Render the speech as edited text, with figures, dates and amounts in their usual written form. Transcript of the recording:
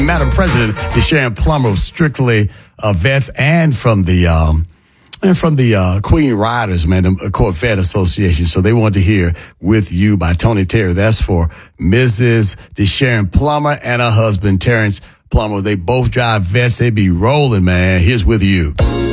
Madam President DeSharon Plummer of Strictly Vets and from the Queen Riders, man, the Corvette Association. So they want to hear With You by Tony Terry. That's for Mrs. DeSharon Plummer and her husband, Terrence Plummer. They both drive vets. They be rolling, man. Here's With You.